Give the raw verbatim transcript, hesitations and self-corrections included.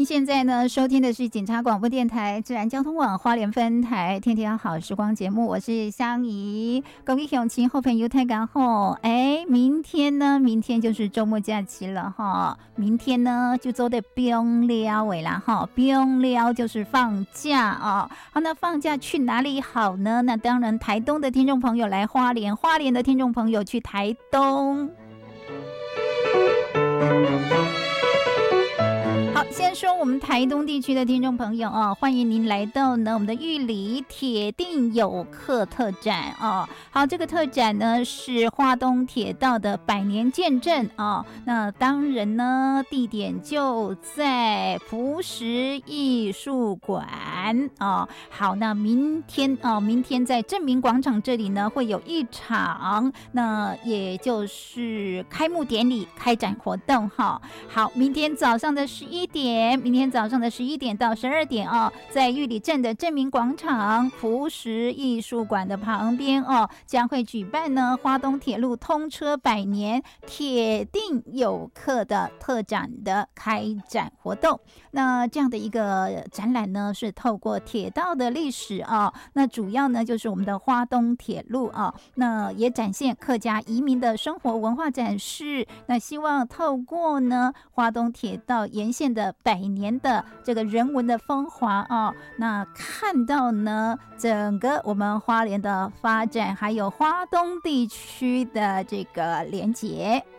您现在呢收听的是警察广播电台自然交通网花莲分台天天好时光节目，我是香怡。各位乡亲好朋友大家好，哎，明天呢，明天就是周末假期了哈，明天呢就走得不用了尾啦哈，不用了就是放假哦。好，那放假去哪里好呢？那当然台东的听众朋友来花莲，花莲的听众朋友去台东。好，先说我们台东地区的听众朋友哦，欢迎您来到呢我们的玉里铁定有客特展哦。好，这个特展呢是花东铁道的百年见证哦。那当然呢，地点就在璞石艺术馆哦。好，那明天哦，明天在正明广场这里呢会有一场，那也就是开幕典礼、开展活动哈、哦。好，明天早上的十一点，明天早上的十一点到十二点哦，在玉里镇的正明广场璞石艺术馆的旁边哦，将会举办呢花东铁路通车百年铁定有客的特展的开展活动。那这样的一个展览呢，是透过铁道的历史啊、哦，那主要呢就是我们的花东铁路啊、哦，那也展现客家移民的生活文化展示。那希望透过呢花东铁道沿线的百年的这个人文的风华啊、哦，那看到呢整个我们花莲的发展，还有花东地区的这个连结。